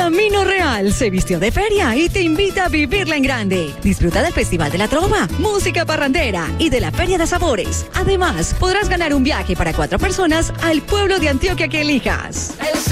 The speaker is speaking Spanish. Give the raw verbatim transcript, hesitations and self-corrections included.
Camino Real se vistió de feria y te invita a vivirla en grande. Disfruta del Festival de la Trova, música parrandera y de la Feria de Sabores. Además, podrás ganar un viaje para cuatro personas al pueblo de Antioquia que elijas.